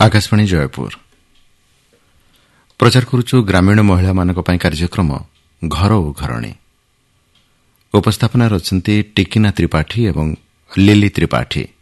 आकाशवाणी जयपुर प्रचार करुछु ग्रामीण महिला मानक पई कार्यक्रम घर ओ घरणी। उपस्थापना रचंती टिकिना त्रिपाठी एवं लिली त्रिपाठी।